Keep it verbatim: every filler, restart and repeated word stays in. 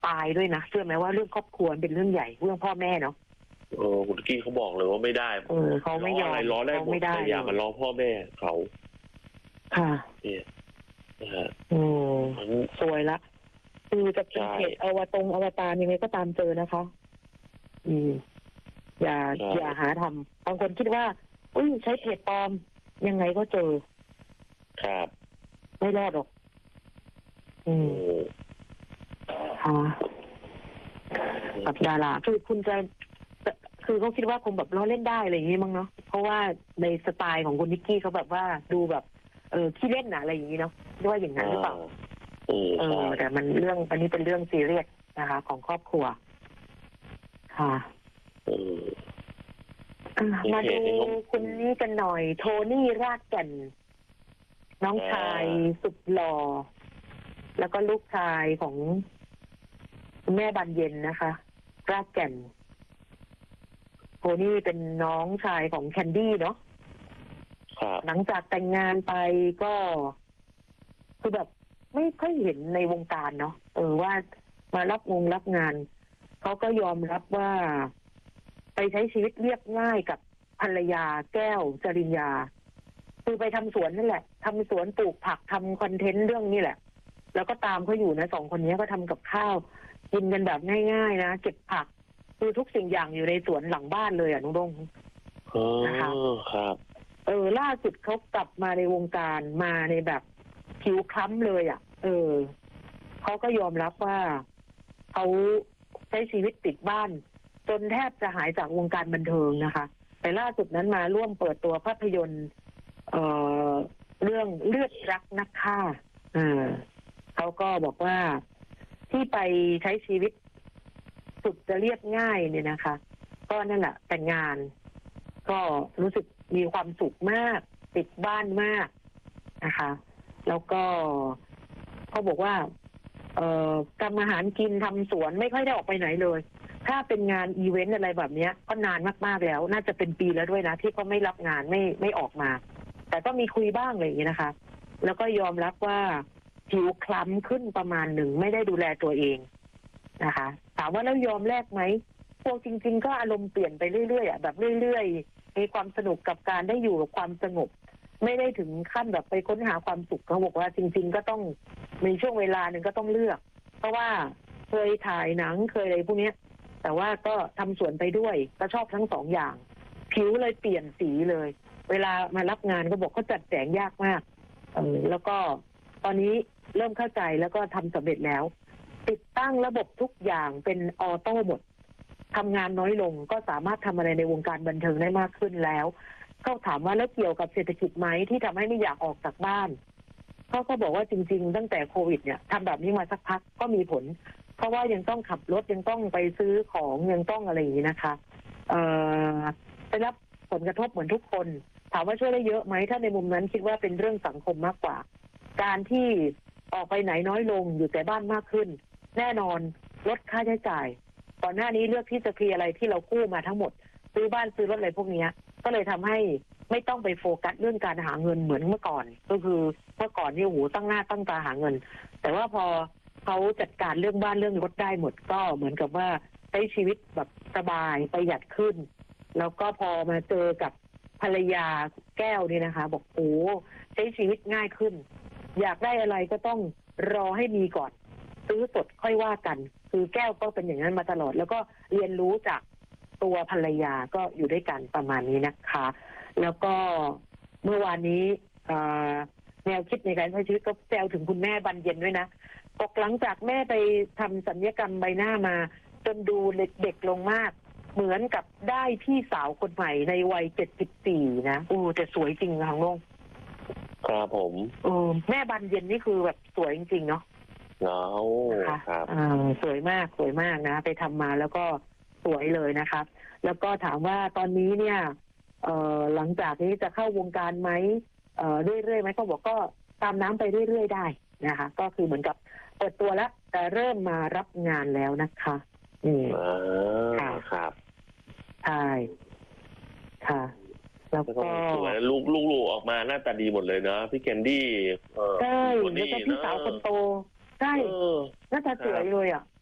ตายด้วยนะเชื่อไหมว่าเรื่องครอบครัวเป็นเรื่องใหญ่เรื่องพ่อแม่เนาะเออคุณกี้เขาบอกเลยว่าไม่ได้เออเขาไม่ยอมอะไรล้อได้หมดแต่อย่ามาล้อพ่อแม่เขาค่ะเนี่ยนะฮะอืมสวยละคือจะเป็นเพจอวตงอวตารยังไงก็ตามเจอนะคะอืมอย่าอย่าหาทำบางคนคิดว่าอุ้ยใช้เพจปลอมยังไงก็เจอครับไม่รอดหรอกอืมค่ะกับดาราคือคุณจะคือเขาคิดว่าคงแบบล้อเล่นได้อะไรอย่างนี้มั้งเนาะเพราะว่าในสไตล์ของคุณนิกกี้เขาแบบว่าดูแบบเออขี้เล่นนะอะไรอย่างนี้เนาะด้วยอย่างนั้นหรือเปล่าเออแต่มันเรื่องอันนี้เป็นเรื่องซีเรียสนะคะของครอบครัวค่ะมาดูคุณนี่กันหน่อยโทนี่รากแก่นน้องชายสุดหล่อแล้วก็ลูกชายของแม่บานเย็นนะคะรากแก่นโทนี่เป็นน้องชายของแคนดี้เนาะหลังจากแต่งงานไปก็คือแบบไม่ค่อยเห็นในวงการเนาะเออว่ามารับงงรับงานเขาก็ยอมรับว่าไปใช้ชีวิตเรียบง่ายกับภรรยาแก้วจริญญาคือไปทำสวนนั่นแหละทำสวนปลูกผักทำคอนเทนต์เรื่องนี้แหละแล้วก็ตามเขาอยู่นะสองคนนี้ก็ทำกับข้าวกินกันแบบง่ายๆนะเก็บผักคือทุกสิ่งอย่างอยู่ในสวนหลังบ้านเลยอ่ะนุ๊กดงนะคะครับเออล่าสุดเขากลับมาในวงการมาในแบบผิวคล้ำเลยอ่ะเออเขาก็ยอมรับว่าเขาใช้ชีวิตติดบ้านจนแทบจะหายจากวงการบันเทิงนะคะแต่ล่าสุดนั้นมาร่วมเปิดตัวภาพยนตร์เอ่อเรื่องเลือดรักนักฆ่าอ่าเขาก็บอกว่าที่ไปใช้ชีวิตสุดจะเรียบง่ายเนี่ยนะคะก็นั่นแหละแต่งงานก็รู้สึกมีความสุขมากติดบ้านมากนะคะแล้วก็เขาบอกว่าเอ่อทำอาหารกินทำสวนไม่ค่อยได้ออกไปไหนเลยถ้าเป็นงานอีเวนต์อะไรแบบนี้ก็นานมากๆแล้วน่าจะเป็นปีแล้วด้วยนะที่เขาไม่รับงานไม่ไม่ออกมาแต่ก็มีคุยบ้างอะไรอย่างนี้นะคะแล้วก็ยอมรับว่าผิวคล้ำขึ้นประมาณหนึ่งไม่ได้ดูแลตัวเองนะคะถามว่าแล้วยอมแลกไหมพวกจริงๆก็อารมณ์เปลี่ยนไปเรื่อยๆอ่ะแบบเรื่อยๆมีความสนุกกับการได้อยู่กับความสงบไม่ได้ถึงขั้นแบบไปค้นหาความสุขเขาบอกว่าจริงๆก็ต้องมีช่วงเวลาหนึ่งก็ต้องเลือกเพราะว่าเคยถ่ายหนังเคยอะไรพวกนี้แต่ว่าก็ทำสวนไปด้วยก็ชอบทั้งสองอย่างผิวเลยเปลี่ยนสีเลยเวลามารับงานก็บอกเขาจัดแสงยากมากเออแล้วก็ตอนนี้เริ่มเข้าใจแล้วก็ทำสำเร็จแล้วติดตั้งระบบทุกอย่างเป็นออโต้หมดทำงานน้อยลงก็สามารถทำอะไรในวงการบันเทิงได้มากขึ้นแล้วเขาถามว่าแล้วเกี่ยวกับเศรษฐกิจไหมที่ทำให้ไม่อยากออกจากบ้านเขาก็บอกว่าจริงๆตั้งแต่โควิดเนี่ยทำแบบนี้มาสักพักก็มีผลเพราะว่ายังต้องขับรถยังต้องไปซื้อของยังต้องอะไรอย่างนี้นะคะเอ่อได้รับผลกระทบเหมือนทุกคนถามว่าช่วยได้เยอะไหมถ้าในมุมนั้นคิดว่าเป็นเรื่องสังคมมากกว่าการที่ออกไปไหนน้อยลงอยู่แต่บ้านมากขึ้นแน่นอนลดค่าใช้จ่ายก่อนหน้านี้เลือกที่จะเคลียร์อะไรที่เรากู้มาทั้งหมดซื้อบ้านซื้อรถอะไรพวกนี้ก็เลยทำให้ไม่ต้องไปโฟกัสเรื่องการหาเงินเหมือนเมื่อก่อนก็คือเมื่อก่อนนี่โอ้โหตั้งหน้าตั้งตาหาเงินแต่ว่าพอเขาจัดการเรื่องบ้านเรื่องรถได้หมดก็เหมือนกับว่าใช้ชีวิตแบบสบายประหยัดขึ้นแล้วก็พอมาเจอกับภรรยาแก้วนี่นะคะบอกโอ้ใช้ชีวิตง่ายขึ้นอยากได้อะไรก็ต้องรอให้มีก่อนซื้อสดค่อยว่ากันคือแก้วก็เป็นอย่างนั้นมาตลอดแล้วก็เรียนรู้จากตัวภรรยาก็อยู่ด้วยกันประมาณนี้นะคะแล้วก็เมื่อวานนี้แนวคิดในการใช้ชีวิตก็แซวถึงคุณแม่บานเย็นด้วยนะบอกหลังจากแม่ไปทำศัลยกรรมใบหน้ามาจนดูเด็กลงมากเหมือนกับได้พี่สาวคนใหม่ในวัยเจ็ดสิบสี่นะโอ้แต่สวยจริงค่ะลุงครับผมเออแม่บานเย็นนี่คือแบบสวยจริงๆเนาะเนาะครับอ่าสวยมากสวยมากนะไปทำมาแล้วก็สวยเลยนะคะแล้วก็ถามว่าตอนนี้เนี่ยเอ่อหลังจากนี้จะเข้าวงการไหมเอ่อเรื่อยๆไหมเขาบอกก็ตามน้ำไปเรื่อยๆได้นะคะก็คือเหมือนกับเปิดตัวแล้วแต่เริ่มมารับงานแล้วนะคะอืมค่ะครับใช่ค่ะแล้วก็สวยลูกลูกๆออกมาหน้าตาดีหมดเลยนะพี่แคนดี้ใช่แล้วก็พี่สาวคนโตใช่หน้าตาสวยเลยอ่ะ